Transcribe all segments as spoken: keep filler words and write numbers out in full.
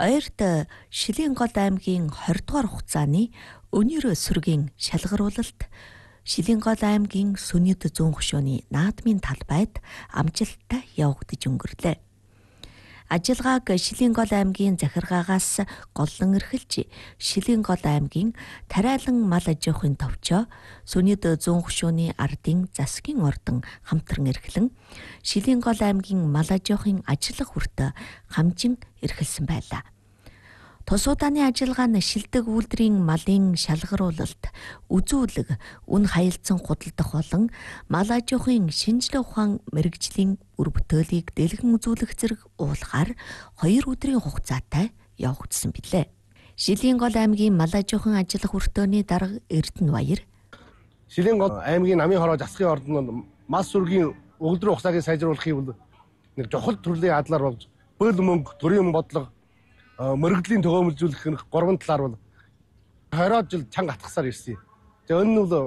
Ойрт Шилэнгол аймгийн двадцать дугаар хугацааны өнөр сүргийн шалгаруулалт Шилэнгол аймгийн Сүнэд зүүн хөшөөний наадмын талбайд амжилттай явагдаж өнгөрлөө. Ажиллагааг Шилэнгол аймгийн захиргаагаас голлон эрхэлж, Шилэнгол аймгийн Тариалан мал аж ахуйн товчоо Сүнэд зүүн хөшөөний ардын засгийн ордон хамтран эрхлэн Шилэнгол аймгийн мал аж ахуйн ажиллах хүртэ хамжин эрхэлсэн байлаа. Тус удааны ажиллагаа нь шилдэг үйлдвэрийн малын шалгаруулалт, үзүүлэг, үн хаялцсан худалдах болон мал аж ахуйн шинжилгээ ухаан мэрэгжлийн үр бүтээлийг дэлгэн үзүүлэх зэрэг уулахаар хоёр өдрийн хугацаатай явагдсан билээ. Шилэнгол аймгийн мал аж ахуйн ажиллах хүртөөний дарга Эрдэнэбаяр Шилэнгол аймгийн намын хороо засгийн ордонд мас сүргийн өгөлдрийн хугацааг сайжруулахыг бол нэг чухал төрлийн адлаар болж бөл мөнгө, төрийн бодлого, мөрөгдлийн төгөөмөлжүүлэх гурван талаар бол хороо жил чанга атгасаар ирсэн. Тэгээ энэ нь бол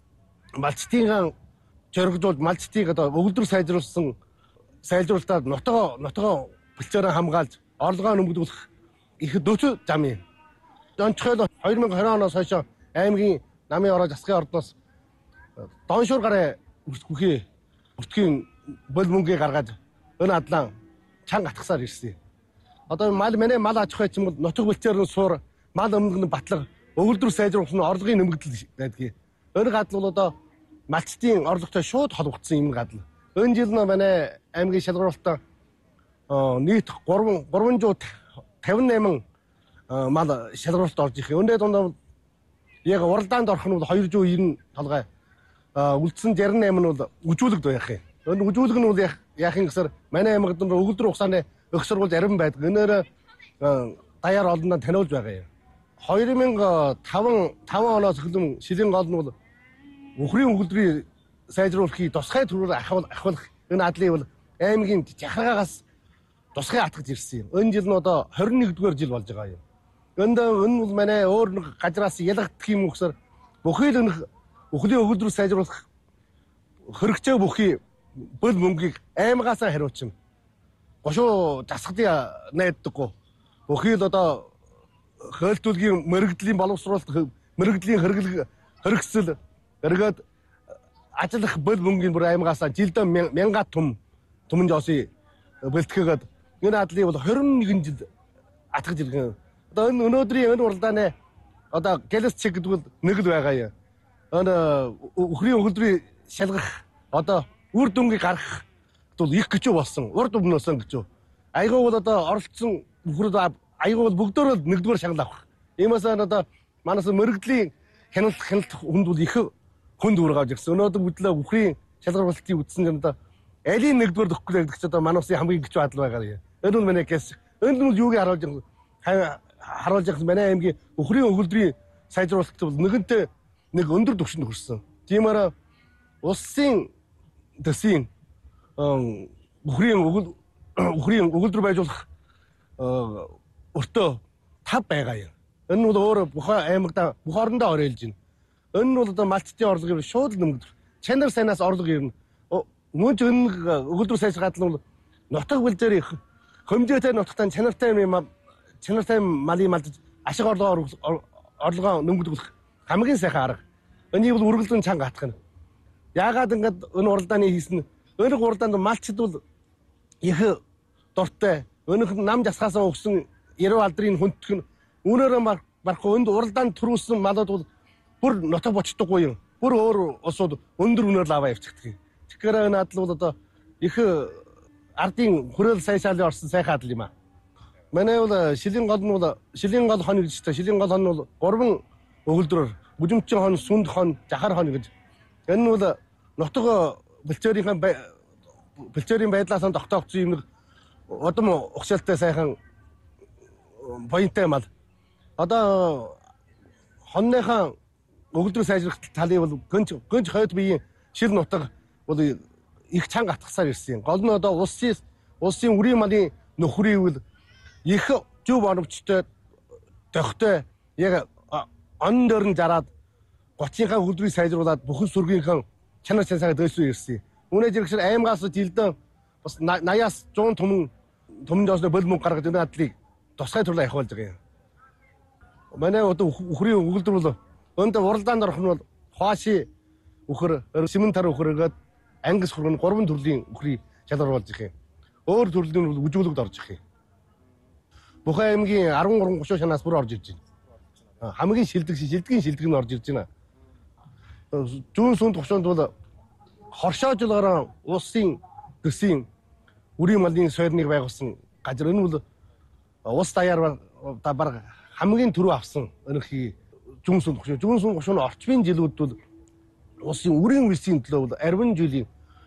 малчтын зоригжуулж малчтыг одоо өгөлдөр сайжруулсан сайжруулалтад нутгаа нутгаа бэлчээрээ хамгаалж орлогоо нэмэгдүүлэх их дөцөө зам юм. Онцгой хоёр мянган и двадцать оноос хойш аймгийн намын ороо засгийн ордоос доншуур гараа үрсгүхээ өртгийн бол мөнгөийг гаргаад энэ адлаа чанга атгасаар ирсэн. Одоо мал манай мал аж ахуй ч юм бол нутаг бэлчээр нь суур, мал өмнө нь батлага, өгөлдөр сайжруулах нь орлогын нэмэгдэл байдгийг. Энэ гадал бол одоо малчтын орлоготой шууд холбогдсон юм гадал. Энэ жил нь манай аймгийн шалгаруулалтаа нийт гурван гурван тавин найман мал шалгаруулалт орж ирэх. Өнөөдөр дунд яг уралдаанд орох нь бол хоёр зуун девяносто толгой. Үлдсэн шестьдесят восемь нь бол үжүүлэгд байх юм. Энэ үжүүлэг нь бол яах юм гэхээр манай аймагт өгөлдөр хугацааны их сургууль зарим байдаг. Өнөөр даяар олондоо таниулж байгаа юм. хоёр мянган и таван оноос эхлэн Шилэнгол нь бол үхрийн өгөлдрийн сайжруулахыг тусгай төрөөр ахиулах энэ адлыг бол аймгийн захиргаагаас тусгай атгаж ирсэн юм. Энэ жил нь одоо двадцать и нэгдүгээр жил болж байгаа юм. Энд энэ бол манай өөр нэг газраас ялгагдах юм гэхээр бүхий л энэ үхлийн өгөлдрийг сайжруулах хэрэгцээ бүхий бөл мөнгийг аймгаасаа хариуцсан. Гошуу засгадын найддаггүй. Бүхий л одоо хөөлтүүлгийн мэрэгдлийн боловсруулалт, мэрэгдлийн хэрэглэг хэрэгсэл эргээд ажиллах бөл мөнгөний бүр аймгаасаа жилдээ мянга том түмэн жоосын бэлтгэгээд энэ адлыг бол двадцать и один жил атгаж иргэн. Одоо энэ өнөөдрийн энэ уралдааны одоо гэлэс чиг гэдэг бол нэг л байгаа юм. Энэ үхрийн өгөлдрийг шалгах одоо үр дүнгийг гаргах бол их гэж болсон. Урд өмнөөс гэж. Айгуу бол одоо оролцсон бүхрүүд айгуу бол бүгдөө нэгдүгээр шагнал авах. Иймээс одоо манайс мэрэгдлийн хяналт хяналт хүнд бол их хүнд үргэж ирсэн. Өнөөдөр бүдлээ бүхрийн шалгаруулалтыг үтсэн юм да. Алийн нэгдүгээр дөхөхгүй гэдэг чинь одоо манайсын хамгийн гिच бадал байгаа юм. Энэ нь манай гэс. Энэ нь юуг харуулж харуулж байгаа манай аймгийн бүхрийн өгөлдрийн сайжруулалт бол нэгэнтээ нэг өндөр түвшинд хүрсэн. Тиймээр улсын төсвийн бүхрийн өгөл бүхрийн өгөлдөр байжуулах өртөө тав байгаа юм. Энэ нь бол өөр бүх аймагта бүх орондоо орёолж байна. Энэ нь бол одоо малчтын орлогыг шууд нэмэгдэх. Чанар сайнаас орлого ирнэ. Мөн ч энэ өгөлдөр сайжруулалт нь бол нутаг бэлзээр их хэмжээтэй нутагтаа чанартай юм чанартай малын малж ашиг орлогоор орлогоо нэмэгдүүлэх хамгийн сайхан арга. Энийг бол үргэлжлэн чанга хатгах нь. Яагаад ингэж энэ уралдааны хийсэн өнөг уралдаанд малчд бол их дуртай. Өнөх нам засгаасаа өгсөн яруу алдрын хүндэх нь үүнээрээ барахгүй энд уралдаанд төрүүлсэн малууд бол бүр нутаг бочдоггүй юм. Бүр өөр улсууд өндөр үнээр лаваа явчихдаг. Тэгэхээр энэ адал бол одоо их ардын хүрээл сайшаалын орсон сайхан адал юм аа. Манай бол Шилэнгол нь бол Шилэнгол хон гэж та Шилэнгол хон нь бол гурван өгөлдрөөр Бүжимчин хон, Сүнд хон, Жахар хон гэж. Энэ нь бол нутаг бэлчээрийн бэлчээрийн байдлаас нь тогтоогдсон юм нэг удам ухшаалтай сайхан поинттай мал. Одоо хонныхаа өгөлдөр сайжрах талыг бол гönч гönч хойд биеийн шил нутаг бол их чанга атгасаар ирсэн. Гол нь одоо улсын улсын үрийн малын нөхрийг бол их зөв оновчтой тохтой яг он дөрн зараад гочийнхаа хөлдрийг сайжруулад бүхэн сүргийнхаа чанар чансаа дэвшүү ирсэн. Үүнээс зэрэгшэр аймгаас жилдээ бас наяас зуун түмэн түмэн доосны бол мөнгө гаргаж энэ адлыг тусгай төрлөө ахиулж байгаа юм. Манай одоо үхрийн өгүүлбэр бол өнөөдөр уралдаанд орох нь бол хуаши үхэр, симентар үхэр гэдэг ангис хургын гурван төрлийн үхрийн шалгар болж их юм. Өөр төрлийн нь үжүүлэгд орж их юм. Бухай аймгийн арван гурван гушуу шанаас бүр орж ирж байна. Хамгийн шилдэг шилдгийн шилдэг нь орж ирж байна. Зүүн сүнд гушуунд бол хоршоожлогоор улсын төсийн үрийн малын сойрныг байгуулсан газар. Энэ бол улс даяар бараг хамгийн түрүү авсан өнөхий зүүн сүнд гушуу. Зүүн сүнд гушууны орчмын жилүүд бол улсын үрийн үлсийн төлөө бол арван жилийн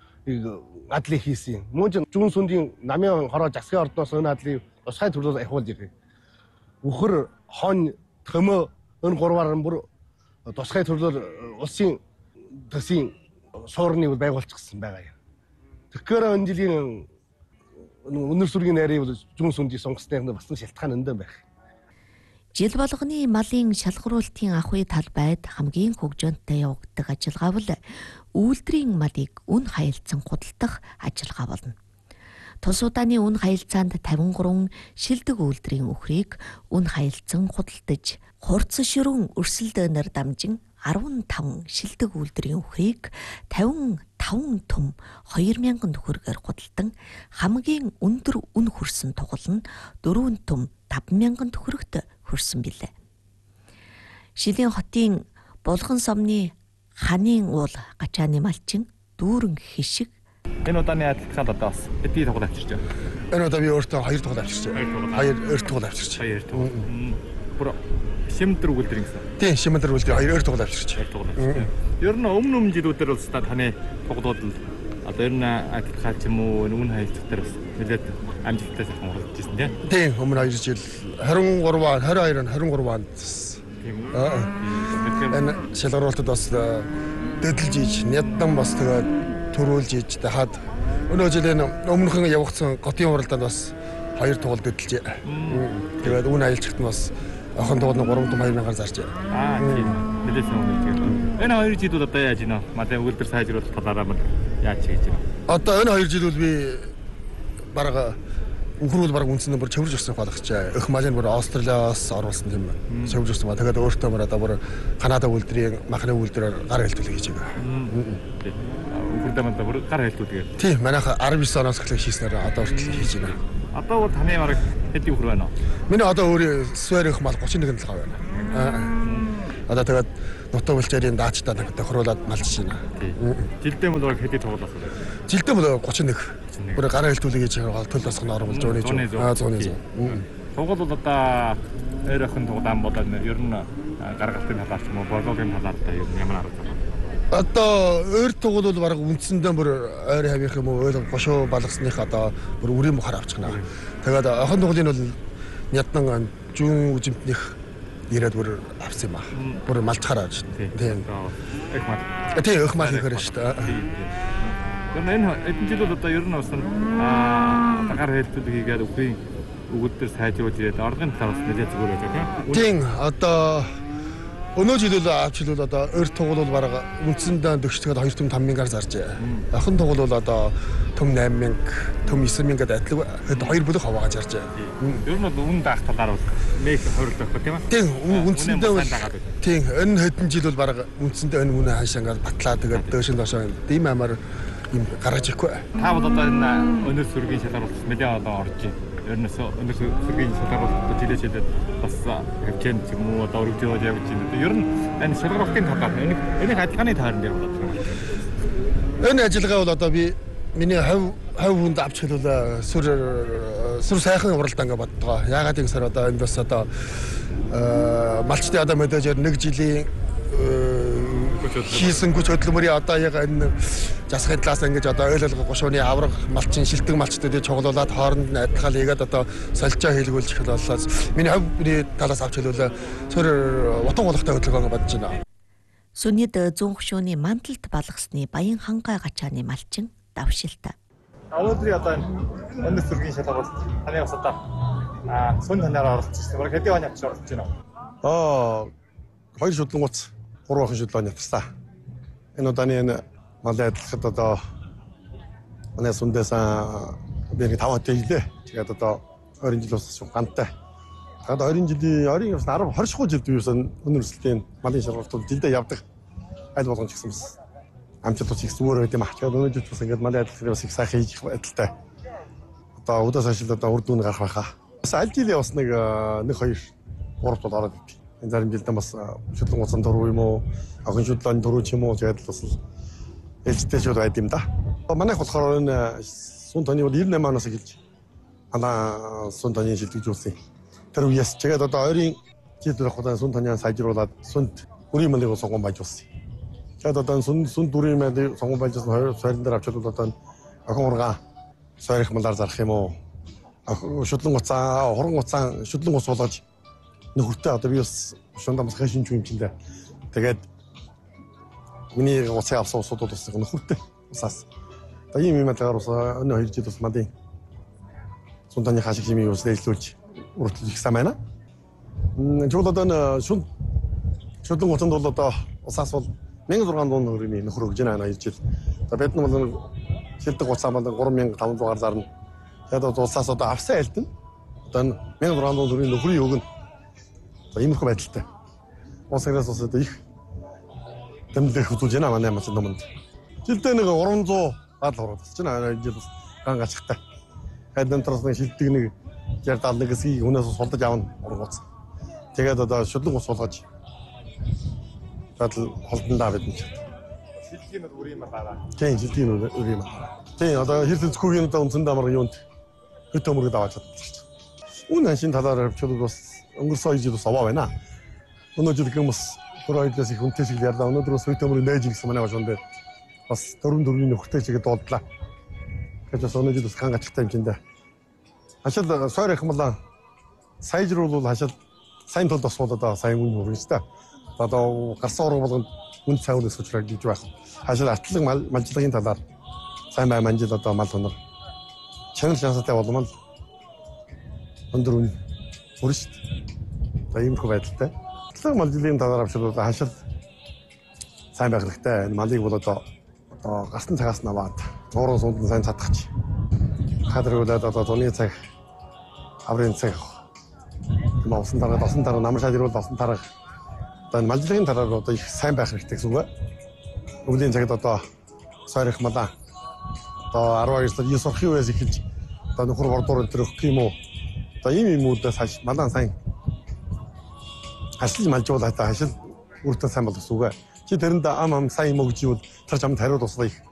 адлыг хийсэн. Мөн ч зүүн сүндийн намын хороо засгийн ордноос энэ адлыг тусгай төрлөөр ахиулж ирэх. Үхэр, хон, төмөө энэ гурваар нь бүр тусгай төрлөөр улсын төсийн суурныг байгуулчихсан байгаа юм. Тэгэхээр энэ жилийн өнөр сүргийн найрыг бол зүүн сүндийн сонгосны бас шалтгаан өндөр байх. Жил болгоны малын шалгаруулалтын ахуй талбайд хамгийн хөгжөөнтэй явагддаг ажиллагаа бол үйлдвэрийн малыг үн хаялцсан худалдах ажиллагаа болно. Тус удааны үн хаялцаанд тавин гурван шилдэг үйлдвэрийн үхрийг үн хаялцсан худалдаж, хурц ширүүн өрсөлдөөнөр дамжин арван таван шилдэг үйлдвэрийн үхрийг тавин таван төм хоёр мянган төгрөгөөр худалдан хамгийн өндөр үн хүрсэн тугал нь дөрвөн төм таван мянган төгрөгт хүрсэн билээ. Шилийн хотын Булган сомны ханийн уул гачааны малчин дүүрэн хишиг энэ удааны адилхан одоо бас эдний тугал авчирч байна. Энэ удаа би өөртөө хоёр тугал авчирч байна. Хоёр хоёр тугал авчирч. Хоёр тугал. Бүр шимтэр үлдэр гэсэн. Тийм, шимтэр үлдэр хоёр хоёр тугал авчирч. Хоёр тугал авчирч. Ер нь өмнө өмнө жилүүдээр бол та таны тугалууд л одоо ер нь адилхан ч юм уу үн хаялцах дээр бас нэлээд амжилттай сайхан уралдаж ирсэн тийм. Тийм, өмнө хоёр жил двадцать три он, двадцать two он, двадцать три онд. Тийм үү. Аа. Энэ шалгаруулалтад бас дэдэлж иж, няддан бас тэгээд төрүүлж иж хаад өнөө жилийн өмнөхөн явагдсан готын уралдаанд бас хоёр тугал дэдэлж. Тэгээд үн хаялцахт нь бас охин тугал нь гурван том хоёр мянгаар зарж байна. Аа тийм. Нэлээд сайн үлдэж. Энэ хоёр жилүүд одоо яаж ийнө? Манай өгүүлбэр сайжруулах талаараа мань яаж хийж байна? Одоо энэ хоёр жилүүд би бараг Үхрүүл бараг үнцэн бүр чөврж өгсөн болгочаа. Өх малын бүр Австралиас оруулсан тийм чөврж өгсөн ба. Тэгээд өөртөө бүр одоо бүр Канада үйлдвэрийн махны үйлдвэрээр гар хэлтүүлэг хийж байгаа. Үхрдээ манд бүр гар хэлтүүлэг. Тийм, манайха десять оноос эхлэх хийснээр одоо хүртэл хийж байна. Одоо бол таны бараг хэдийн үхэр байна уу? Миний одоо өөрөө свэрэх мал тридцать one толгой байна. Аа. Одоо тэгээд нутаг булчирын даачдаа нэг тохируулаад малж байна. Жилдээ бол бараг хэдийн тоглох вэ? Жилдээ бол тридцать one. Бүр гар хэлтүүлэг хийж байгаа төл басгын оруулж зүүнээ. Аа зүүнээ. Тугал бол одоо өөр охин тугаан болоод ер нь гаргалтын талаар ч юм уу борлуулалтын талаар та ер нь ямар арга байна? Одоо өөр тугал бол бараг үндсэндээ бүр ойр хавих юм уу ойл гошоо балгасных одоо бүр үрийн бухаар авчихна. Тэгээд охин тугалын бол нядсан зүүн үзэмтнийх ирээд бүр авсан юм аа. Бүр малчхаар авч. Тийм. Их мал. Тийм, их мал хийхээр шүү дээ. Тэр энэ эдэн жил бол одоо ер нь бас аа гар хэлтүүлэг хийгээд үхрийн өгүүлбэр сайжруулж ирээд ордын талаас нэлээд зүгээр байж байгаа. Тийм, одоо өнөө жил бол авчлал одоо ойр тугал бол бараг үндсэндээ дөгчдөд хоёр том таван мянгаар зарж. Охин тугал бол одоо том eight мянга, том nine мянгаад адилхан хэд хоёр бүлэг хаваагаа зарж. Ер нь бол үн даах талаар бол нэг хоригдох гэх тийм ээ. Тийм, үндсэндээ бол тийм, энэ хэдэн жил бол бараг үндсэндээ энэ үнэ хаашаа ингээд батлаа тэгээд дөөшин доошоо ийм амар юм гаргаж ихгүй. Та бол одоо энэ өнөр сүргийн шалгаруулалт нэлээд одоо орж байна. Ер нь өнөр сүргийн шалгаруулалт жилээс жилээд бас хавчэн ч юм уу одоо өргөжөөд явж байна. Ер нь энэ шалгаруулалтын талаар энэ энэ ажиллагааны таарн дээр болоод байна. Энэ ажиллагаа бол одоо би миний хав хав хүнд авч хэлвэл сүр сүр сайхан уралдаан гэж боддгоо. Яагаад гэвэл одоо энэ бас одоо малчтын одоо мэдээж нэг жилийн хийсэн хүч хөдөлмөрийн одоо яг энэ засгийн талаас ингэж одоо ойл алга гушууны авраг малчин шилдэг малчтуудыг чуглуулад хооронд нь адилхан хийгээд одоо солилцоо хийлгүүлж эхэл боллоос миний хавьны талаас авч хэлвэл цөр утга болгохтой хөдөлгөөн бодож байна. Сүнэд зүүн гушууны мандалд балгасны Баян хангай гачааны малчин давшилтаа. Өнөөдрийн одоо энэ өндөр сүргийн шалгаруулалт таны бас одоо аа сүн танаар оролцсон. Бараг хэдийн оны авч оролцож байна уу? Аа хоёр шудлангууц гурван охин шудлаа нятарлаа. Энэ удааны энэ малын адилхад одоо манай сүндээс би нэг таван хот хийлээ. Тэгээд одоо ойрын жил бас гантай Тэгээд ойрын жилийн ойрын бас арав хоршихуй жилд юусан өнөр өсөлтийн малын шалгалтууд жилдээ явдаг аль болгон ч гэсэн бас амжилт ус их зүгээр байт юм аа. Тэгээд өнөөдөр бас ингээд малын адилхан бас их сайхан хийж байдалтай. Одоо өдөөс хойш одоо үр дүн гарах байхаа. Бас аль жилийн бас нэг нэг хоёр гурав тул ороод идэв. Энэ зарим жилдээ бас шүтлэн уцан дөрөв юм уу, охин шүтлэн дөрөв ч юм уу тэгээд бас ээлжтэй шууд байд юм да. Манайх болохоор энэ сун таны бол девяносто оноос эхэлж манай сун таны шилжүүлсэн. Тэр үеэс тэгээд одоо ойрын жилд удаа сун таньяа сайжруулад сунд бүрийн малыг сонгон байжуулсан. Тэгээд одоо сун сун бүрийн малыг сонгон байжуулсан хоёр сойрон дээр авчвал одоо охин ургаа сойрох малаар зарах юм уу? Шүтлэн уцаа, хорон уцаа шүтлэн ус болгож нөхөртөө одоо би бас шундаа бас хэшин ч юм чинь. Тэгээд миний уцаа авсан усууд бол бас нөхөртөө усаас. Одоо ийм юм агаар ус өнөө хоёр жил бас малын сун таны хашиг химийг ус дэйлүүлж үргэлж их сайн байна. Жул одоо шүн шүтлэн уцанд бол одоо усаас бол мянга зургаан дуун нөхрийн нөхөр өгж байна хоёр жил. Одоо бид нар бол шилдэг уцаа бол гурван мянга таван зугаар зарна. Тэгээд улсаас одоо авсан айлтна. Одоо мянга зургаан дуун нөхрийн нөхрийн өгнө. Одоо иймэрхүү байдалтай. Уусагаас бас одоо их тэмдэг хөтүүлж байна манай мацад номонд. Жилдээ нэг гурван зуун баал хуруулж байна. Энэ жил бас ганг ачигтай. Тэгээд энэтрээс нэг шилдэг нэг ярдал нэг хэсгийг хүнээс сулдаж авна ургууц. Тэгээд одоо шүтлэн ус болгож бадал холдондоо бид нь. Шилдгийн үр юм аа. Тийм шилдгийн үр юм. Тийм одоо хэрхэн зөвхөн одоо үнсэн дамар юунд хөт өмөрөд аваад чадчихсан. Үнэн шин талаар хөвчл бас өнгөрсөн жил бас аваа байна. Өнөө жил хүмүүс хөрөөдлөөс их үнэтэй шиг ярьлаа. Өнөөдөр бас хөт өмөрөд нээж гисэн манай башуун дээр бас дөрвөн дөрвийн нөхөртэй чигээ дуулдлаа. Гэж бас өнөө жил бас хан гачтай юм чинь дээ. Хашаал сойр их мала сайжруулал хашаал сайн тулд бас одоо сайн үн хөрөстэй. Одоо гарсан ураг болгонд үн цаавар өсөж гэж байх. Хашаал артлаг малжлагын талаар сайн бай манжил одоо мал тонор чанар шанстай болмол өндөр үн хөрөн шүү дээ. Одоо иймэрхүү байдалтай. Артлаг малжлагын талаар авчвал хашаал сайн байх хэрэгтэй. Малыг бол одоо одоо гасны цагаас наваад уурын сундан сайн цадахч. Хадруулаад одоо тооны цаг аврын цаг маусан дараа досон дараа намар шалрал досон дараа одоо малжлагын талаар одоо их сайн байх хэрэгтэй гэсэн үг. Өвлийн цагт одоо сойрох малаа одоо арван хоёр сар сурахын үеэс эхэлж одоо нөхөр бордуур энэ өгөх юм уу? Одоо ийм юм үүдээс хаш малаа сайн хашил малжуулаад хашил үртэн сайн болох гэсэн үг. Чи тэрэнд ам ам сайн юм өгч ивэл тэр чамд хариу туслаа их